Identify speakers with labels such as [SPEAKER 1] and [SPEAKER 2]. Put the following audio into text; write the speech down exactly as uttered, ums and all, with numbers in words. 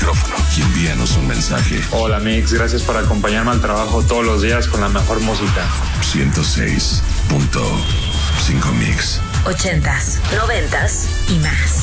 [SPEAKER 1] micrófono y envíanos un mensaje.
[SPEAKER 2] Hola Mix, gracias por acompañarme al trabajo todos los días con la mejor música.
[SPEAKER 1] ciento seis punto cinco Mix.
[SPEAKER 3] Ochentas, noventas y más.